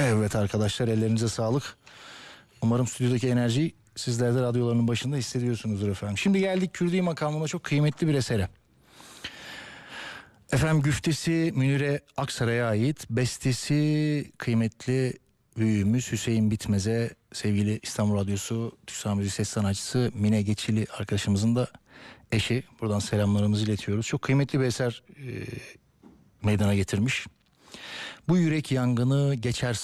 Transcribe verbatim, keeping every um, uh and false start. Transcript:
Evet arkadaşlar, ellerinize sağlık. Umarım stüdyodaki enerjiyi sizler de radyolarının başında hissediyorsunuzdur efendim. Şimdi geldik Kürdi makamına, çok kıymetli bir esere. Efendim güftesi Münire Aksaray'a ait, bestesi kıymetli büyüğümüz Hüseyin Bitmez'e, sevgili İstanbul Radyosu TÜSAH Müzik Ses Sanatçısı Mine Geçili arkadaşımızın da eşi. Buradan selamlarımızı iletiyoruz. Çok kıymetli bir eser e, meydana getirmiş. Bu yürek yangını geçer